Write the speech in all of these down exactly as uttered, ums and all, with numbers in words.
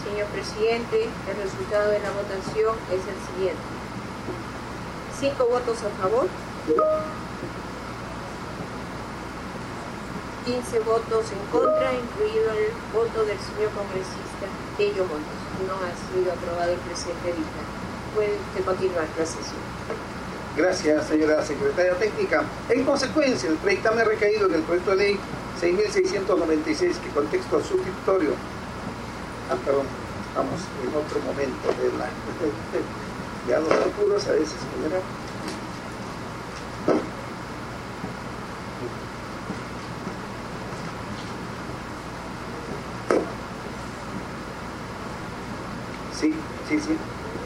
Señor presidente, el resultado de la votación es el siguiente. Cinco votos a favor, quince votos en contra, incluido el voto del señor congresista Tello Montes. No ha sido aprobado el presente dictamen. Puede usted continuar la sesión. Gracias, señora secretaria técnica. En consecuencia, el dictamen ha recaído en el proyecto de ley seis mil seiscientos noventa y seis, que con texto sustitutorio. Ah, perdón, estamos en otro momento de la. Ya los apuros a veces, señora. Sí, sí, sí.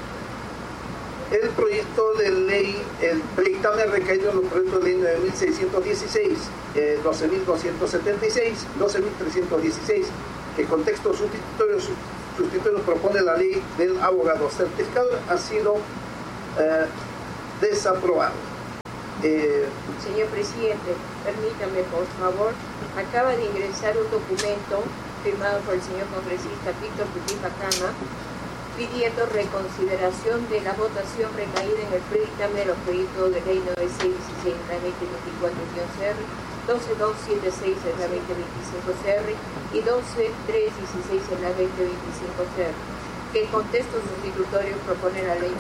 El proyecto de ley, el dictamen recaído en los proyectos de ley nueve mil seiscientos dieciséis, eh, doce mil doscientos setenta y seis, doce mil trescientos dieciséis, que con texto sustitutorio, sustitutorio propone la ley del abogado certificado, ha sido eh, desaprobado. Eh, Señor presidente, permítame por favor, acaba de ingresar un documento firmado por el señor congresista Víctor Cutipa Cama, pidiendo reconsideración de la votación recaída en el predictamen de los proyectos de ley nueve seis dieciséis de la veinte veinticuatro C R, doce dos siete seis de la veinte veinticinco C R y doce tres dieciséis de la veinte veinticinco C R, que el contexto sustitutorio propone la ley.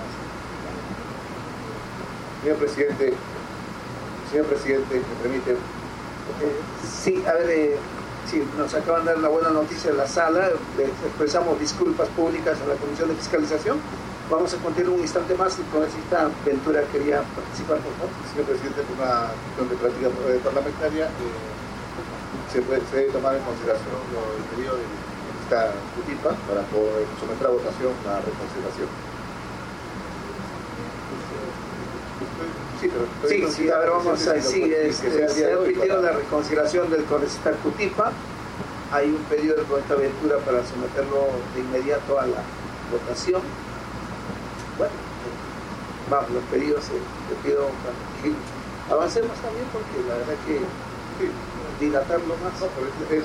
Señor presidente, señor presidente, ¿me permite? Eh, sí, a ver, eh, sí, nos acaban de dar la buena noticia en la sala, les expresamos disculpas públicas a la Comisión de Fiscalización. Vamos a continuar un instante más. El congresista Ventura quería participar, por favor. Señor presidente, por una cuestión de práctica parlamentaria, eh, se, puede, se debe tomar en consideración el pedido de esta Cutipa para poder someter a votación la reconsideración. Sí, pero, sí, sí, a ver, vamos a decir, este, se ha pedido la reconsideración del congresista Cutipa. Hay un pedido del congresista Ventura para someterlo de inmediato a la votación. Bueno, vamos, los pedidos, eh, le pido que avancemos también, porque la verdad que sí, dilatarlo más. No, pero es, es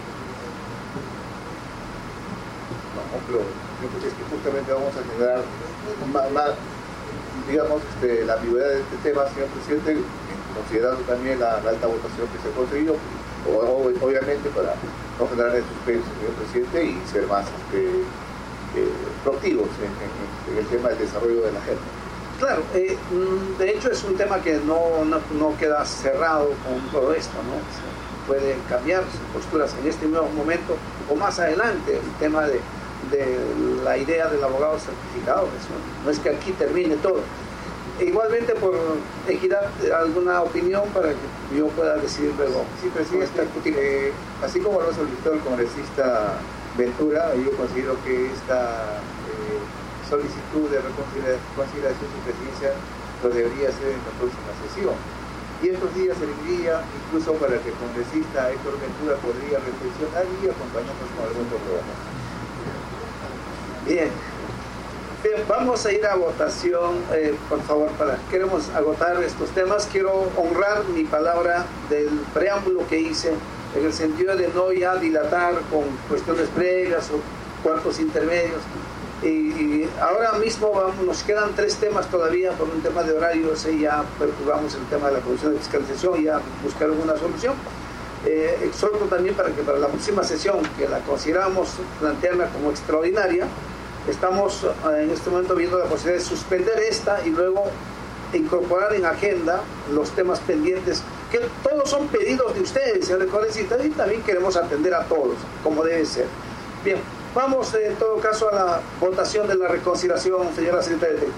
no, pero es que justamente vamos a generar más, más digamos, este, la ambigüedad de este tema, señor presidente, considerando también la, la alta votación que se ha conseguido, o, o, obviamente para no generar el suspenso, señor presidente, y ser más este, eh, proactivos en, en, en el tema del desarrollo de la agenda. Claro, eh, de hecho es un tema que no, no, no queda cerrado con todo esto, ¿no? Pueden cambiar sus posturas en este nuevo momento o más adelante. El tema de, de la idea del abogado certificado, eso, no es que aquí termine todo. E igualmente, por equidad, alguna opinión para que yo pueda decidir luego. Sí, presidente, eh, así como lo solicitó el congresista Ventura, yo considero que esta eh, solicitud de reconsideración de su presidencia lo debería hacer en la próxima sesión. Y estos días serviría incluso para que el congresista Héctor Ventura podría reflexionar y acompañarnos con algún programa. Bien. Bien, vamos a ir a votación, eh, por favor, para queremos agotar estos temas. Quiero honrar mi palabra del preámbulo que hice, en el sentido de no ya dilatar con cuestiones previas o cuartos intermedios. Y, y ahora mismo vamos, nos quedan tres temas todavía por un tema de horarios, y ya perturbamos el tema de la Comisión de Fiscalización y ya buscaron una solución. Eh, exhorto también para que para la próxima sesión, que la consideramos plantearla como extraordinaria, estamos eh, en este momento viendo la posibilidad de suspender esta y luego incorporar en agenda los temas pendientes, que todos son pedidos de ustedes, señores congresistas, y también queremos atender a todos, como debe ser. Bien, vamos en todo caso a la votación de la reconciliación, señora secretaria técnica.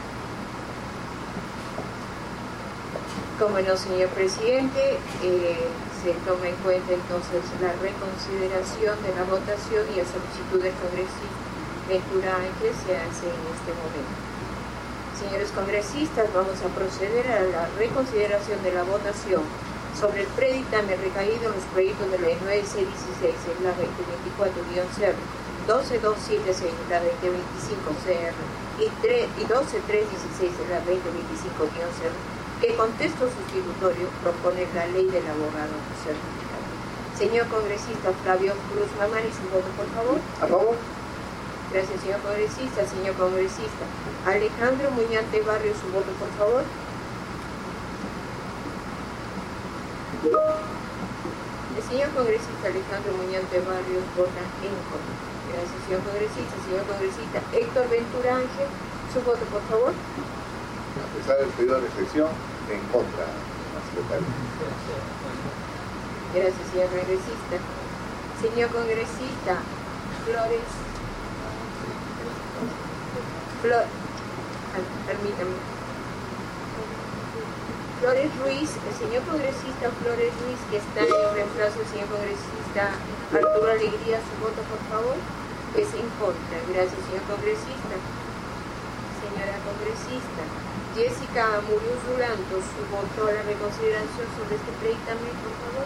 Como no, señor presidente, eh, se toma en cuenta entonces la reconsideración de la votación y la solicitud del congresista Ventura Ángel se hace en este momento. Señores congresistas, vamos a proceder a la reconsideración de la votación sobre el predictamen recaído en los proyectos de ley nueve seis dieciséis en la veinte veinticuatro C R, doce dos siete seis en la veinte veinticinco C R y doce tres dieciséis en la veinte veinticinco C R, que con texto sustitutorio propone la ley del abogado certificado. Señor congresista Flavio Cruz Mamani, su voto, por favor. A favor. Gracias, señor congresista. Señor congresista Alejandro Muñante Barrio, su voto, por favor. El señor congresista Alejandro Muñante Barrios vota en contra. Gracias, señor congresista. Señor congresista Héctor Ventura Ángel, su voto, por favor. A pesar del pedido de restricción, en contra, señor secretario. Gracias, señor congresista. Señor congresista Flores. Flor, ah, permítame. Flores Ruiz, el señor congresista Flores Ruiz, que está en reemplazo del señor congresista Arturo Alegría, su voto, por favor, es en contra. Gracias, señor congresista. Señora congresista Jessica Amuruz Duranto, su voto a la reconsideración sobre este pleitamen, por favor.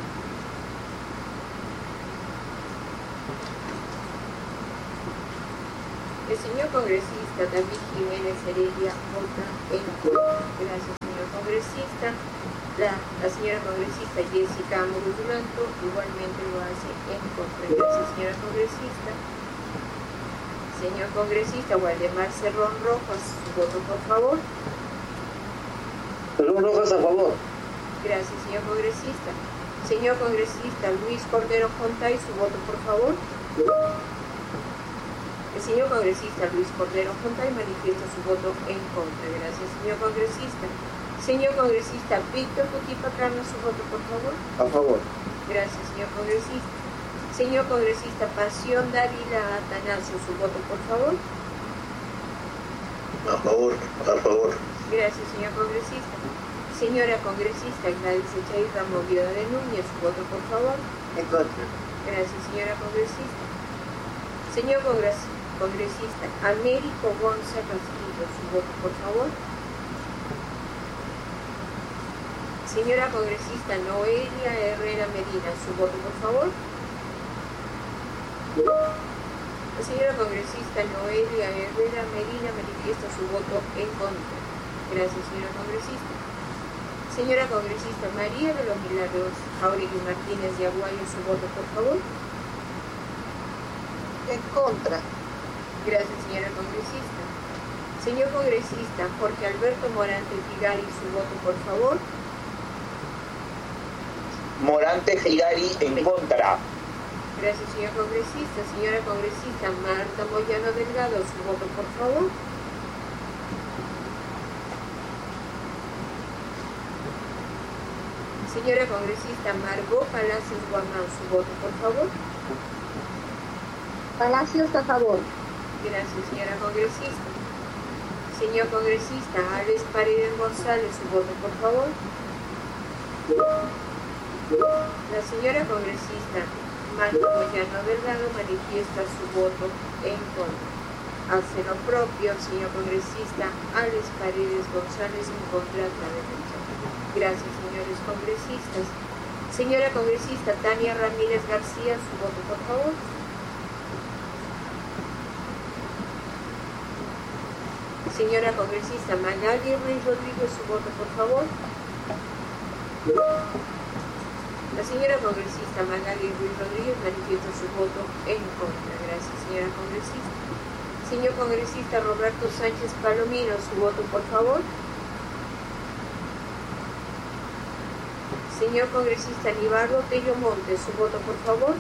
El señor congresista David Jiménez Heredia vota en contra. Gracias, señor congresista. La, la señora congresista Jessica Amuruz Duranto igualmente lo hace en contra. Gracias, señora congresista. Señor congresista Waldemar Cerrón Rojas, su voto, por favor. Cerrón Rojas, a favor. Gracias, señor congresista. Señor congresista Luis Cordero Jontay, su voto, por favor. El señor congresista Luis Cordero Jontay manifiesta su voto en contra. Gracias, señor congresista. Señor congresista Víctor Cutipacana, su voto, por favor. A favor. Gracias, señor congresista. Señor congresista Pasión Dávila Atanasio, su voto, por favor. A favor, a favor. Gracias, señor congresista. Señora congresista Gladys Echaíra Movida de Núñez, su voto, por favor. En contra. Gracias, señora congresista. Señor congres congresista Américo Gonza Castillo, su voto, por favor. Señora congresista Noelia Herrera Medina, su voto, por favor. La señora congresista Noelia Herrera Medina manifiesta su voto en contra. Gracias, señora congresista. Señora congresista María de los Milagros Jauregui Martínez de Aguayo, su voto, por favor. En contra. Gracias, señora congresista. Señor congresista Jorge Alberto Morante Figari, su voto, por favor. Morante Figari en contra. Gracias, señor congresista. Señora congresista Marta Moyano Delgado, su voto, por favor. Señora congresista Margot Palacios Guamán, su voto, por favor. Palacios, a favor. Gracias, señora congresista. Señor congresista Alex Paredes González, su voto, por favor. La señora congresista Marta Moyano Delgado manifiesta su voto en contra. Hace lo propio el señor congresista Alex Paredes González en contra de la derecha. Gracias, señores congresistas. Señora congresista Tania Ramírez García, su voto, por favor. Señora congresista Magali Ruiz Rodríguez, su voto, por favor. La señora congresista Magali Ruiz Rodríguez manifiesta su voto en contra. Gracias, señora congresista. Señor congresista Roberto Sánchez Palomino, su voto, por favor. Señor congresista Nibardo Tello Montes, su voto, por favor.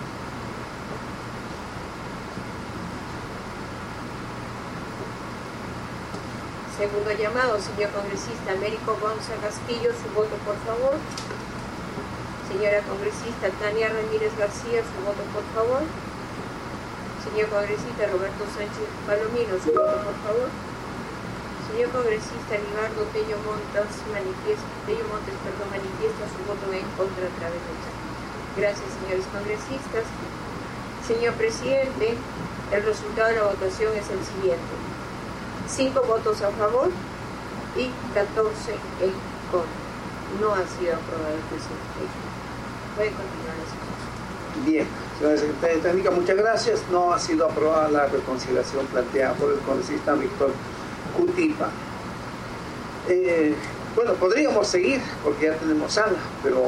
Segundo llamado, señor congresista Américo Gonza Castillo, su voto, por favor. Señora congresista Tania Ramírez García, su voto, por favor. Señor congresista Roberto Sánchez Palomino, su voto, por favor. Señor congresista Nibardo Tello Montes manifiesta, Tello Montes, perdón, manifiesta su voto en contra a través del chat. Gracias, señores congresistas. Señor presidente, el resultado de la votación es el siguiente. Cinco votos a favor y catorce en contra. No ha sido aprobado el presidente. Puede continuar la sesión. Bien, señora secretaria técnica, muchas gracias. No ha sido aprobada la reconciliación planteada por el congresista Víctor Cutipa. Eh, bueno, podríamos seguir porque ya tenemos sala, pero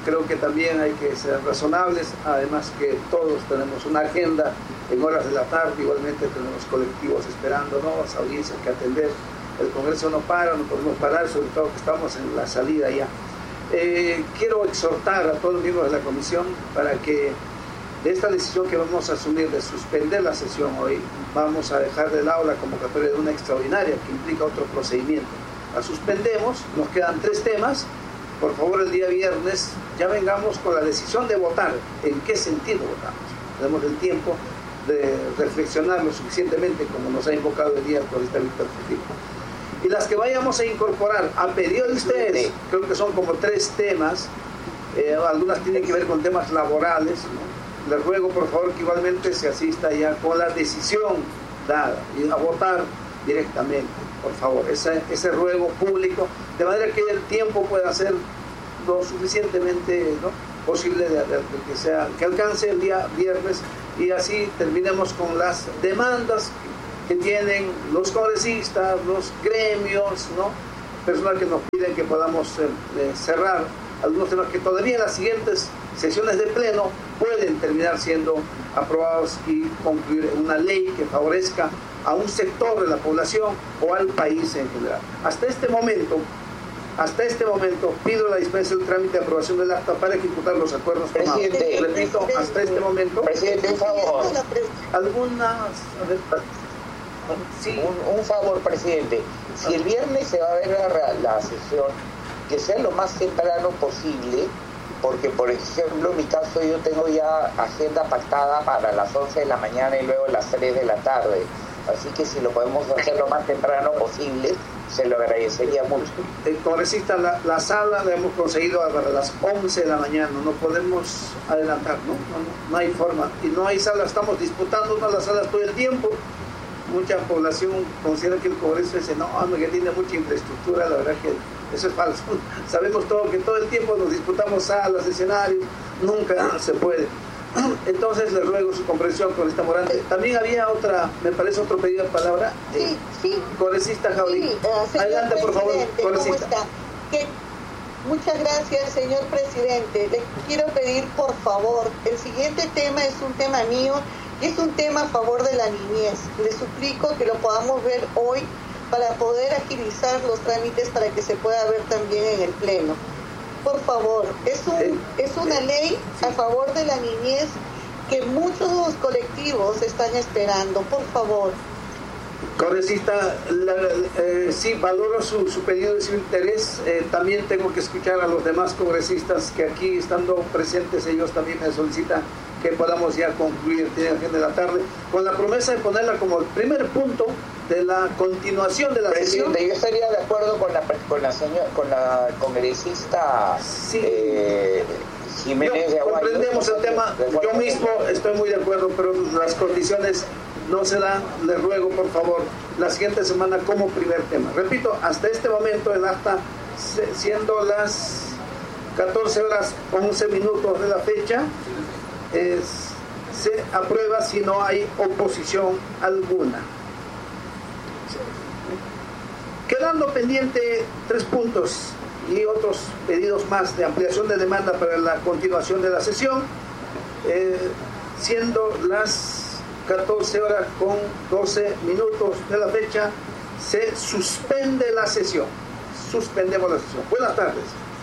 creo que también hay que ser razonables, además que todos tenemos una agenda en horas de la tarde, igualmente tenemos colectivos esperándonos, audiencias que atender, el Congreso no para, no podemos parar, sobre todo que estamos en la salida ya. Eh, quiero exhortar a todos los miembros de la comisión para que de esta decisión que vamos a asumir de suspender la sesión hoy, vamos a dejar de lado la convocatoria de una extraordinaria que implica otro procedimiento. La suspendemos, nos quedan tres temas. Por favor, el día viernes ya vengamos con la decisión de votar. ¿En qué sentido votamos? Tenemos el tiempo de reflexionar lo suficientemente como nos ha invocado el día el congresista Víctor Trujillo. Y las que vayamos a incorporar a pedido de ustedes, creo que son como tres temas, eh, algunas tienen que ver con temas laborales, ¿no? Les ruego por favor que igualmente se asista ya con la decisión dada y a votar directamente, por favor, ese, ese ruego público, de manera que el tiempo pueda ser lo suficientemente, ¿no?, posible de, de, de que, sea, que alcance el día viernes y así terminemos con las demandas que tienen los congresistas, los gremios, ¿no?, personal que nos piden que podamos eh, eh, cerrar algunos temas que todavía en las siguientes sesiones de pleno pueden terminar siendo aprobados y concluir una ley que favorezca a un sector de la población o al país en general. Hasta este momento, hasta este momento pido la dispensa del trámite de aprobación del acta para ejecutar los acuerdos tomados. Presidente, repito, presidente, hasta este momento. Presidente, un favor. Algunas. A ver, sí. Un, un favor, presidente. Si el viernes se va a ver la, la sesión, que sea lo más temprano posible, porque por ejemplo en mi caso yo tengo ya agenda pactada para las once de la mañana y luego las tres de la tarde, así que si lo podemos hacer lo más temprano posible se lo agradecería mucho. El congresista, la, la sala la hemos conseguido para las once de la mañana, no podemos adelantar, ¿no? No, no, no hay forma, y no hay sala, estamos disputando las salas todo el tiempo. Mucha población considera que el Congreso es enorme, que tiene mucha infraestructura, la verdad que eso es falso. Sabemos todo que todo el tiempo nos disputamos salas, escenarios, nunca se puede. Entonces les ruego su comprensión con esta Morante. También había otra, me parece otro pedido de palabra. Sí, sí. Congresista Jauri. Sí, uh, adelante por favor, congresista. ¿Cómo está? Que, muchas gracias, señor presidente. Le quiero pedir por favor, el siguiente tema es un tema mío y es un tema a favor de la niñez. Le suplico que lo podamos ver hoy para poder agilizar los trámites para que se pueda ver también en el pleno. Por favor, es, un, es una ley a favor de la niñez que muchos colectivos están esperando. Por favor. Congresista, la, eh, sí, valoro su, su pedido de su interés. Eh, también tengo que escuchar a los demás congresistas que aquí, estando presentes, ellos también me solicitan que podamos ya concluir el fin de la tarde, con la promesa de ponerla como el primer punto de la continuación de la Presidente, sesión. yo estaría de acuerdo con la con la señora, con la congresista sí. eh, Jiménez de Aguayo. Comprendemos el tema, yo mismo estoy muy de acuerdo, pero las condiciones no se dan. Les ruego por favor la siguiente semana como primer tema. Repito, hasta este momento el acta, siendo las catorce horas once minutos de la fecha, es, se aprueba si no hay oposición alguna. Quedando pendiente tres puntos y otros pedidos más de ampliación de demanda para la continuación de la sesión, eh, siendo las catorce horas con doce minutos de la fecha, se suspende la sesión. Suspendemos la sesión. Buenas tardes.